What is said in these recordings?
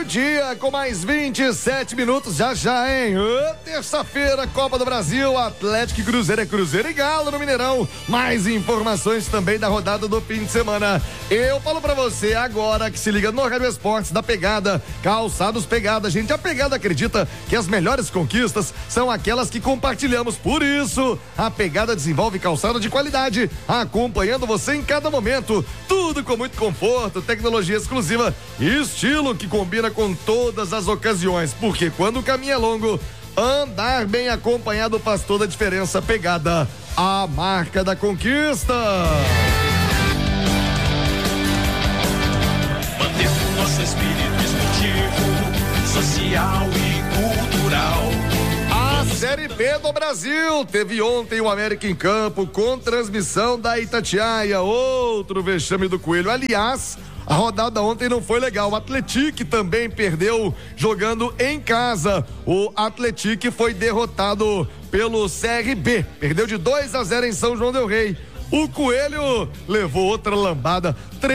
Meio-dia com mais 27 minutos, já, hein? Terça-feira, Copa do Brasil, Atlético e Cruzeiro, é Cruzeiro e Galo no Mineirão. Mais informações também da rodada do fim de semana. Eu falo pra você agora que se liga no Rádio Esportes da Pegada, Calçados Pegada. Gente, a Pegada acredita que as melhores conquistas são aquelas que compartilhamos. Por isso, a Pegada desenvolve calçado de qualidade, acompanhando você em cada momento. Tudo com muito conforto, tecnologia exclusiva e estilo que combina com todas as ocasiões, porque quando o caminho é longo, andar bem acompanhado faz toda a diferença. Pegada, a marca da conquista. Mantendo nosso espírito esportivo, social e cultural. A Série B do Brasil teve ontem o América em campo com transmissão da Itatiaia, outro vexame do Coelho. Aliás, a rodada ontem não foi legal. O Atlético também perdeu jogando em casa. O Atlético foi derrotado pelo CRB. Perdeu de 2-0 em São João del Rei. O Coelho levou outra lambada.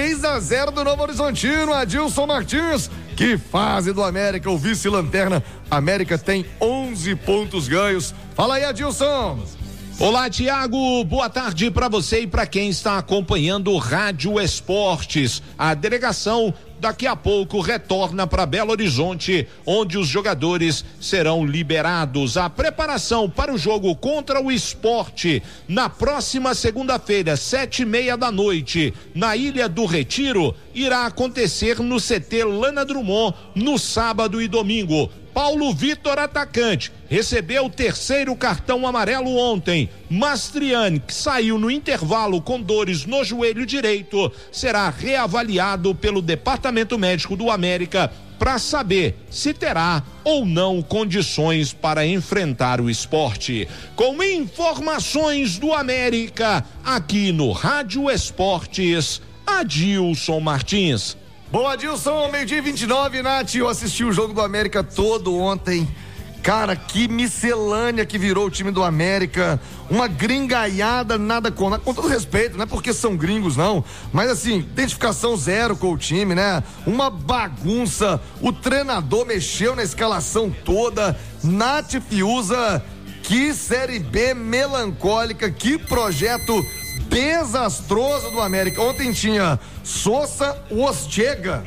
3-0 do Novo Horizontino. Adilson Martins. Que fase do América, o vice-lanterna. América tem 11 pontos ganhos. Fala aí, Adilson. Olá, Tiago, boa tarde para você e para quem está acompanhando o Rádio Esportes. A delegação daqui a pouco retorna para Belo Horizonte, onde os jogadores serão liberados. A preparação para o jogo contra o Sport na próxima segunda-feira, 7:30 da noite, na Ilha do Retiro, irá acontecer no CT Lana Drummond no sábado e domingo. Paulo Vitor, atacante, recebeu o terceiro cartão amarelo ontem. Mastriani, que saiu no intervalo com dores no joelho direito, será reavaliado pelo Departamento Médico do América para saber se terá ou não condições para enfrentar o Sport. Com informações do América, aqui no Rádio Esportes, Adilson Martins. Boa, Adilson, 12:29, Nath, eu assisti o jogo do América todo ontem. Cara, que miscelânea que virou o time do América, uma gringaiada, nada com todo respeito, não é porque são gringos não, mas assim, identificação zero com o time, né? Uma bagunça, o treinador mexeu na escalação toda. Nath Fiuza, que Série B melancólica, que projeto desastroso do América. Ontem tinha Sousa, Ostega.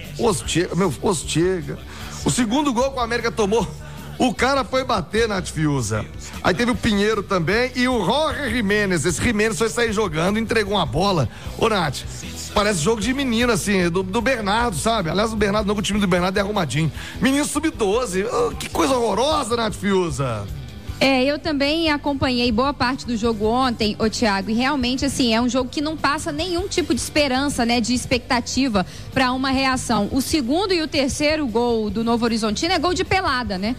O segundo gol que o América tomou, o cara foi bater, Nath Fiuza. Aí teve o Pinheiro também e o Jorge Jimenez. Esse Jimenez foi sair jogando, entregou uma bola. Ô, Nath, parece jogo de menino, assim, do Bernardo, sabe? Aliás, o Bernardo, não, o time do Bernardo é arrumadinho. Menino sub-12. Que coisa horrorosa, Nath Fiuza. Eu também acompanhei boa parte do jogo ontem, ô Thiago, e realmente, assim, é um jogo que não passa nenhum tipo de esperança, né, de expectativa para uma reação. O segundo e o terceiro gol do Novo Horizontino é gol de pelada, né?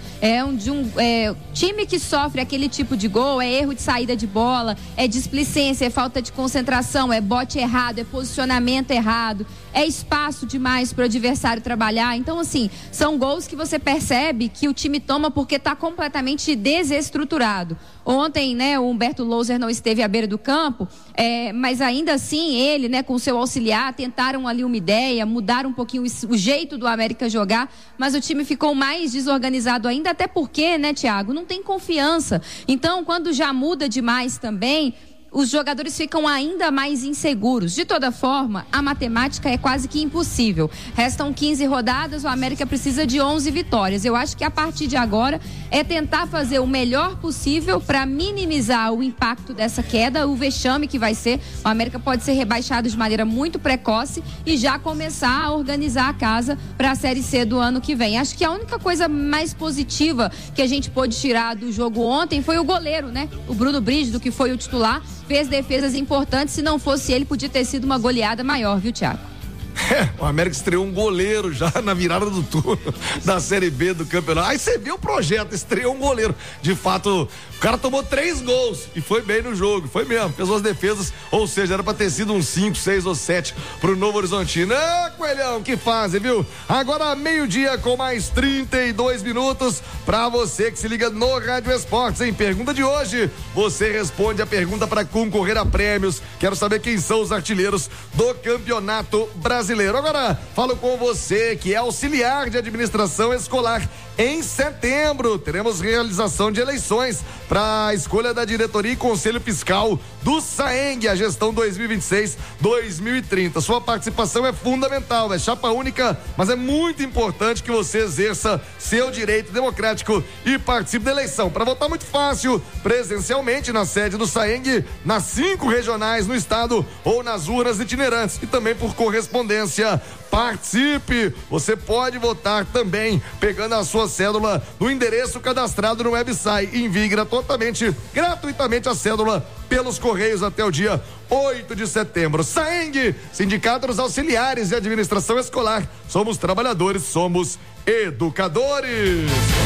Time que sofre aquele tipo de gol, é erro de saída de bola, é displicência, é falta de concentração, é bote errado, é posicionamento errado, é espaço demais para o adversário trabalhar. Então, assim, são gols que você percebe que o time toma porque está completamente desestruturado. Ontem, né, o Humberto Louser não esteve à beira do campo, mas ainda assim ele, né, com seu auxiliar, tentaram ali uma ideia, mudar um pouquinho o jeito do América jogar, mas o time ficou mais desorganizado ainda, até porque, né, Thiago, não tem confiança. Então, quando já muda demais também, os jogadores ficam ainda mais inseguros. De toda forma, a matemática é quase que impossível. Restam 15 rodadas, o América precisa de 11 vitórias. Eu acho que a partir de agora é tentar fazer o melhor possível para minimizar o impacto dessa queda, o vexame que vai ser. O América pode ser rebaixado de maneira muito precoce e já começar a organizar a casa para a Série C do ano que vem. Acho que a única coisa mais positiva que a gente pôde tirar do jogo ontem foi o goleiro, né? O Bruno Brígido, que foi o titular, fez defesas importantes. Se não fosse ele, podia ter sido uma goleada maior, viu, Thiago? O América estreou um goleiro já na virada do turno da Série B do campeonato. Aí você vê o projeto, estreou um goleiro. De fato, o cara tomou 3 gols e foi bem no jogo, foi mesmo, fez as defesas, ou seja, era pra ter sido uns 5, 6 ou 7 pro Novo Horizontino. Coelhão, que fase, viu? Agora 12:00 com mais 32 minutos pra você que se liga no Rádio Esportes, hein? Pergunta de hoje, você responde a pergunta para concorrer a prêmios. Quero saber quem são os artilheiros do Campeonato Brasileiro. brasileiro. Agora, falo com você que é auxiliar de administração escolar. Em setembro, teremos realização de eleições para a escolha da diretoria e conselho fiscal do SAENG, a gestão 2026-2030. Sua participação é fundamental, é chapa única, mas é muito importante que você exerça seu direito democrático e participe da eleição. Para votar, muito fácil, presencialmente na sede do SAENG, nas 5 regionais no estado ou nas urnas itinerantes, e também por correspondência. Participe! Você pode votar também pegando a sua cédula no endereço cadastrado no website. Envie gratuitamente a cédula pelos correios até o dia 8 de setembro. SAENG, Sindicato dos Auxiliares de Administração Escolar. Somos trabalhadores, somos educadores.